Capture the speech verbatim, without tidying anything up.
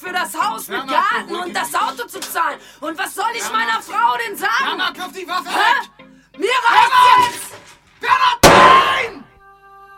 für das Haus mit Garten und das Auto zu zahlen. Und was soll ich meiner Frau denn sagen? Mama, wirf die Waffe Hä? weg!